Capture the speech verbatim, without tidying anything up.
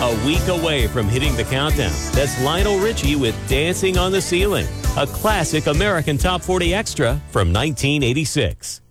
A week away from hitting the countdown, that's Lionel Richie with Dancing on the Ceiling, a classic American Top forty extra from nineteen eighty-six.